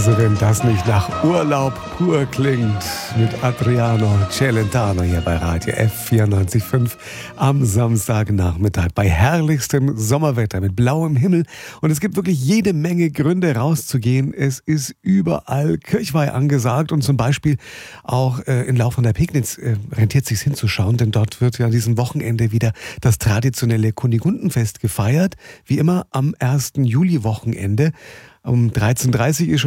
Also wenn das nicht nach Urlaub pur klingt, mit Adriano Celentano hier bei Radio F94.5 am Samstagnachmittag bei herrlichstem Sommerwetter mit blauem Himmel. Und es gibt wirklich jede Menge Gründe rauszugehen. Es ist überall Kirchweih angesagt und zum Beispiel auch in Lauf von der Pegnitz rentiert es sich hinzuschauen, denn dort wird ja an diesem Wochenende wieder das traditionelle Kunigundenfest gefeiert, wie immer am 1. Juli-Wochenende. Um 13.30 Uhr ist